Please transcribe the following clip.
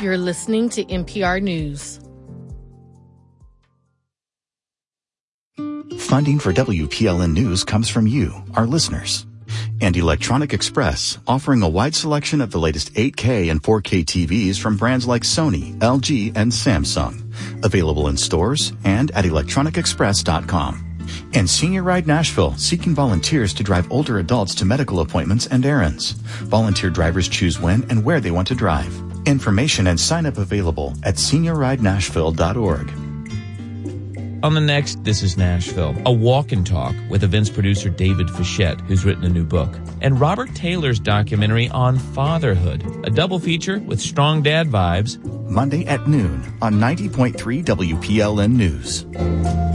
You're listening to NPR News. Funding for WPLN News comes from you, our listeners. And Electronic Express, offering a wide selection of the latest 8K and 4K TVs from brands like Sony, LG, and Samsung. Available in stores and at electronicexpress.com. And Senior Ride Nashville, seeking volunteers to drive older adults to medical appointments and errands. Volunteer drivers choose when and where they want to drive. Information and sign-up available at seniorridenashville.org. On the next This is Nashville, a walk and talk with events producer David Fischette, who's written a new book, and Robert Taylor's documentary on fatherhood, a double feature with strong dad vibes. Monday at noon on 90.3 WPLN News.